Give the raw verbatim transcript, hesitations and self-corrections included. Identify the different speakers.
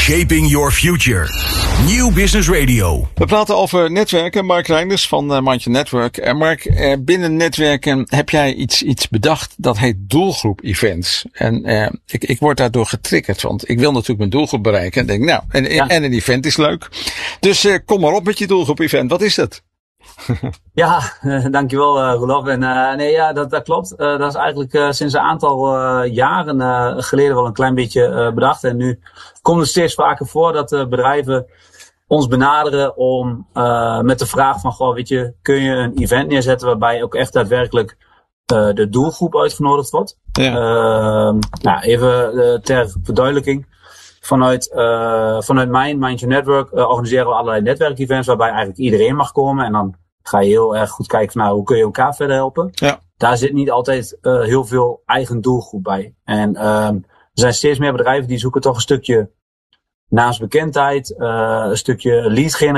Speaker 1: Shaping Your Future. Nieuw Business Radio.
Speaker 2: We praten over netwerken. Mark Reinders van uh, Mindje Network. En Mark, uh, binnen netwerken heb jij iets, iets bedacht dat heet doelgroep events. En uh, ik, ik word daardoor getriggerd, want ik wil natuurlijk mijn doelgroep bereiken. En denk, nou, en, ja. en een event is leuk. Dus uh, kom maar op met je doelgroep event. Wat is dat?
Speaker 3: Ja, uh, dankjewel uh, Roelof. En uh, nee, ja, dat, dat klopt. Uh, dat is eigenlijk uh, sinds een aantal uh, jaren uh, geleden wel een klein beetje uh, bedacht. En nu komt het steeds vaker voor dat uh, bedrijven ons benaderen om uh, met de vraag van, goh, weet je, kun je een event neerzetten waarbij ook echt daadwerkelijk uh, de doelgroep uitgenodigd wordt. Ja. Uh, nou, even uh, ter verduidelijking. Vanuit, uh, vanuit mijn Mindje Network uh, organiseren we allerlei netwerkevents waarbij eigenlijk iedereen mag komen. En dan ga je heel erg goed kijken van, nou, hoe kun je elkaar verder helpen. Ja. Daar zit niet altijd uh, heel veel eigen doelgroep bij. En uh, er zijn steeds meer bedrijven die zoeken toch een stukje naamsbekendheid, uh, een stukje lead